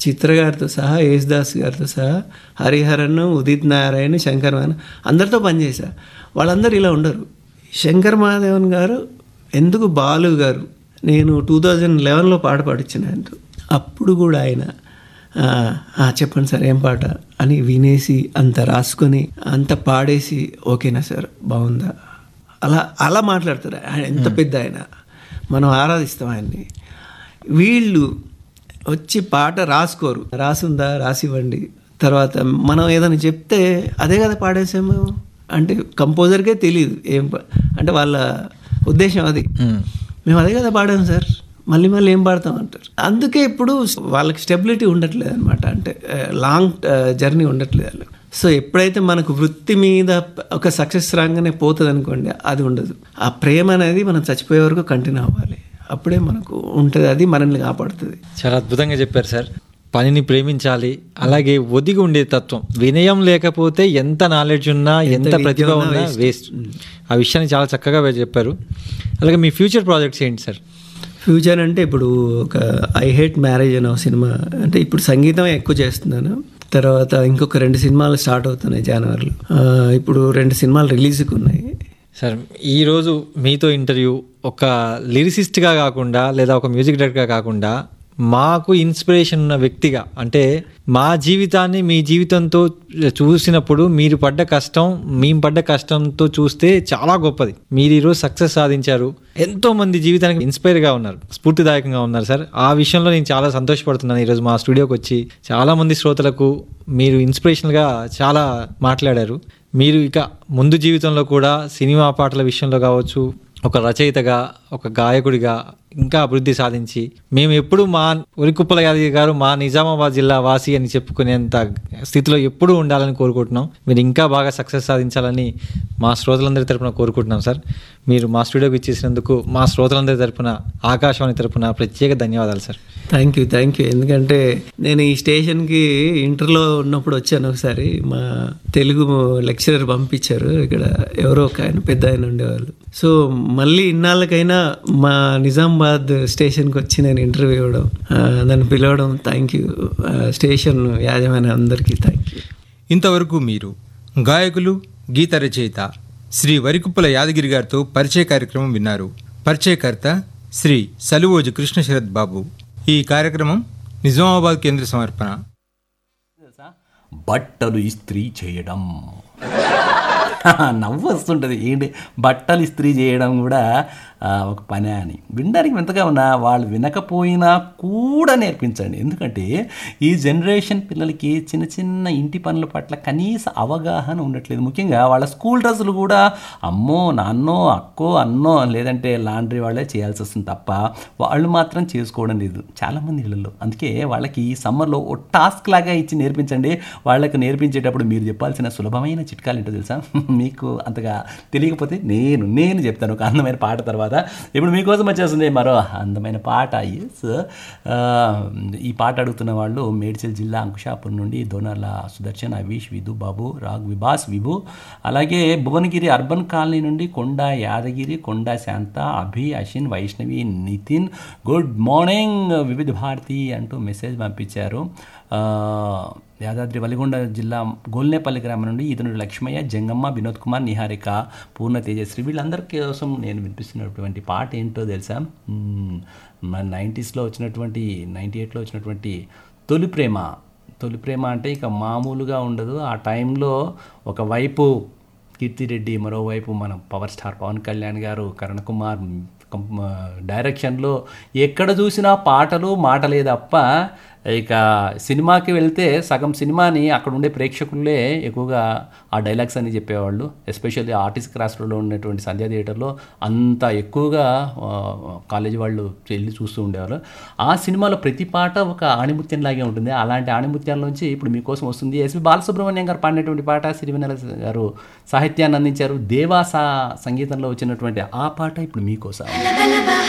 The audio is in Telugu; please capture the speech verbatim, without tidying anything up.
చిత్ర గారితో సహా యేసుదాస్ గారితో సహా హరిహరన్, ఉదిత్ నారాయణ, శంకర్ మహాదేవన్ అందరితో పనిచేశా. వాళ్ళందరూ ఇలా ఉండరు. శంకర్ మహాదేవన్ గారు ఎందుకు బాలు గారు నేను టూ థౌజండ్ లెవెన్లో పాట పాడించినాను. అప్పుడు కూడా ఆయన చెప్పండి సార్ ఏం పాట అని వినేసి అంత రాసుకొని అంత పాడేసి ఓకేనా సార్ బాగుందా అలా అలా మాట్లాడతారు. ఆయన ఎంత పెద్ద ఆయన, మనం ఆరాధిస్తాం ఆయన్ని. వీళ్ళు వచ్చి పాట రాసుకోరు, రాసుందా రాసివ్వండి, తర్వాత మనం ఏదైనా చెప్తే అదే కదా పాడేసాము అంటే కంపోజర్కే తెలియదు ఏం అంటే వాళ్ళ ఉద్దేశం అది, మేము అదే కదా పాడాము సార్ మళ్ళీ మళ్ళీ ఏం పాడతాం అంటారు. అందుకే ఇప్పుడు వాళ్ళకి స్టెబిలిటీ ఉండట్లేదు అనమాట, అంటే లాంగ్ జర్నీ ఉండట్లేదు. సో ఎప్పుడైతే మనకు వృత్తి మీద ఒక సక్సెస్ రాగానే పోతుంది అనుకోండి, అది ఉండదు. ఆ ప్రేమ అనేది మనం చచ్చిపోయే వరకు కంటిన్యూ అవ్వాలి, అప్పుడే మనకు ఉంటుంది, అది మనల్ని కాపాడుతుంది. చాలా అద్భుతంగా చెప్పారు సార్. పనిని ప్రేమించాలి, అలాగే ఒదిగి ఉండే తత్వం, వినయం లేకపోతే ఎంత నాలెడ్జ్ ఉన్నా ఎంత ప్రతిభ ఉన్నా వేస్ట్. ఆ విషయాన్ని చాలా చక్కగా చెప్పారు. అలాగే మీ ఫ్యూచర్ ప్రాజెక్ట్స్ ఏంటి సార్? ఫ్యూచర్ అంటే ఇప్పుడు ఒక ఐ హేట్ మ్యారేజ్ అనే సినిమా, అంటే ఇప్పుడు సంగీతం ఎక్కువ చేస్తున్నాను. తర్వాత ఇంకొక రెండు సినిమాలు స్టార్ట్ అవుతున్నాయి జనవరిలో. ఇప్పుడు రెండు సినిమాలు రిలీజ్కి ఉన్నాయి. సార్ ఈరోజు మీతో ఇంటర్వ్యూ ఒక లిరిసిస్ట్గా కాకుండా లేదా ఒక మ్యూజిక్ డైరెక్టర్గా కాకుండా మాకు ఇన్స్పిరేషన్ ఉన్న వ్యక్తిగా, అంటే మా జీవితాన్ని మీ జీవితంతో చూసినప్పుడు మీరు పడ్డ కష్టం మేము పడ్డ కష్టంతో చూస్తే చాలా గొప్పది. మీరు ఈరోజు సక్సెస్ సాధించారు, ఎంతో మంది జీవితానికి ఇన్స్పైర్గా ఉన్నారు, స్ఫూర్తిదాయకంగా ఉన్నారు సార్. ఆ విషయంలో నేను చాలా సంతోషపడుతున్నాను. ఈరోజు మా స్టూడియోకి వచ్చి చాలా మంది శ్రోతలకు మీరు ఇన్స్పిరేషన్గా చాలా మాట్లాడారు. మీరు ఇక ముందు జీవితంలో కూడా సినిమా పాటల విషయంలో కావచ్చు, ఒక రచయితగా, ఒక గాయకుడిగా ఇంకా అభివృద్ధి సాధించి మేము ఎప్పుడు మా వరికుప్పల యాదగిరి గారు మా నిజామాబాద్ జిల్లా వాసి అని చెప్పుకునేంత స్థితిలో ఎప్పుడూ ఉండాలని కోరుకుంటున్నాం. మీరు ఇంకా బాగా సక్సెస్ సాధించాలని మా శ్రోతలందరి తరపున కోరుకుంటున్నాం సార్. మీరు మా స్టూడియోకి ఇచ్చేసినందుకు మా శ్రోతలందరి తరపున, ఆకాశవాణి తరపున ప్రత్యేక ధన్యవాదాలు sir. Thank you thank you ఎందుకంటే నేను ఈ స్టేషన్కి ఇంటర్లో ఉన్నప్పుడు వచ్చాను ఒకసారి, మా తెలుగు లెక్చరర్ పంపించారు, ఇక్కడ ఎవరో ఒక ఆయన పెద్ద ఆయన ఉండేవాళ్ళు. సో మళ్ళీ ఇన్నాళ్ళకైనా మా నిజామాబాద్ స్టేషన్కి వచ్చి నేను ఇంటర్వ్యూ ఇవ్వడం, నన్ను పిలవడం, థ్యాంక్ యూ స్టేషన్ యాజమాన్యం అందరికీ థ్యాంక్ యూ. ఇంతవరకు మీరు గాయకులు, గీత రచయిత శ్రీ వరికుప్పల యాదగిరి గారితో పరిచయ కార్యక్రమం విన్నారు. పరిచయకర్త శ్రీ సలువోజు కృష్ణ శరత్ బాబు. ఈ కార్యక్రమం నిజామాబాద్ కేంద్ర సమర్పణ. బట్టలు ఇస్త్రీ చేయడం నవ్వు వస్తుంటుంది. ఏంటి బట్టలు ఇస్త్రీ చేయడం కూడా ఒక పనే అని వినడానికి వింతగా ఉన్నా వాళ్ళు వినకపోయినా కూడా నేర్పించండి. ఎందుకంటే ఈ జనరేషన్ పిల్లలకి చిన్న చిన్న ఇంటి పనుల పట్ల కనీస అవగాహన ఉండట్లేదు. ముఖ్యంగా వాళ్ళ స్కూల్ డ్రెస్సులు కూడా అమ్మో నాన్నో అక్కో అన్నో లేదంటే లాండ్రీ వాళ్ళే చేయాల్సి వస్తుంది తప్ప వాళ్ళు మాత్రం చేసుకోవడం లేదు చాలామంది ఇళ్ళల్లో. అందుకే వాళ్ళకి ఈ సమ్మర్లో ఓ టాస్క్ లాగా ఇచ్చి నేర్పించండి. వాళ్ళకి నేర్పించేటప్పుడు మీరు చెప్పాల్సిన సులభమైన చిట్కాలు ఏంటో తెలుసా? మీకు అంతగా తెలియకపోతే నేను నేను చెప్తాను ఒక అందమైన పాట తర్వాత. ఇప్పుడు మీకోసం వచ్చేస్తుంది మరో అందమైన పాట. ఎస్, ఈ పాట అడుగుతున్న వాళ్ళు మేడ్చల్ జిల్లా అంకుషాపూర్ నుండి దోనర్ల సుదర్శన్, అవీష్, విధు బాబు, రాగ్, విభాస్, విభు, అలాగే భువనగిరి అర్బన్ కాలనీ నుండి కొండా యాదగిరి, కొండా శాంత, అభి, అశ్విన్, వైష్ణవి, నితిన్ గుడ్ మార్నింగ్ వివిధ భారతి అంటూ మెసేజ్ పంపించారు. యాదాద్రి వలిగొండ జిల్లా గోల్నేపల్లి గ్రామం నుండి ఇతను లక్ష్మయ్య, జంగమ్మ, వినోద్ కుమార్, నిహారిక, పూర్ణ, తేజశ్రీ వీళ్ళందరి కోసం నేను వినిపిస్తున్నటువంటి పాట ఏంటో తెలుసా? మన నైంటీస్లో వచ్చినటువంటి నైంటీ ఎయిట్లో వచ్చినటువంటి తొలి ప్రేమ. తొలి ప్రేమ అంటే ఇక మామూలుగా ఉండదు. ఆ టైంలో ఒకవైపు కీర్తిరెడ్డి, మరోవైపు మన పవర్ స్టార్ పవన్ కళ్యాణ్ గారు, కరణ్ కుమార్ డైరెక్షన్లో ఎక్కడ చూసినా పాటలు మాటలే తప్ప ఇక సినిమాకి వెళ్తే సగం సినిమాని అక్కడ ఉండే ప్రేక్షకులే ఎక్కువగా ఆ డైలాగ్స్ అని చెప్పేవాళ్ళు. ఎస్పెషల్లీ ఆర్టిస్ట్ క్రాస్ రోడ్లో ఉన్నటువంటి సంధ్యా థియేటర్లో అంత ఎక్కువగా కాలేజీ వాళ్ళు వెళ్ళి చూస్తూ ఉండేవాళ్ళు. ఆ సినిమాలో ప్రతి పాట ఒక ఆణిముత్యంలాగే ఉంటుంది. అలాంటి ఆణిముత్యాల నుంచి ఇప్పుడు మీకోసం వస్తుంది ఎస్పి బాలసుబ్రహ్మణ్యం గారు పాడినటువంటి పాట. సిరివెన్నెల గారు సాహిత్యాన్ని అందించారు. దేవాస సంగీతంలో వచ్చినటువంటి ఆ పాట ఇప్పుడు మీకోసం.